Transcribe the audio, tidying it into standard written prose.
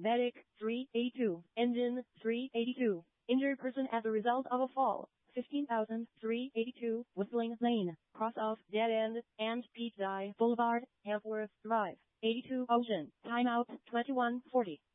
Medic 382. Engine 382. Injured person as a result of a fall. 15,382 Whistling Lane, cross of Dead End and Pete Dye Boulevard, Ellsworth Drive. 82 Ocean. Timeout 21:40.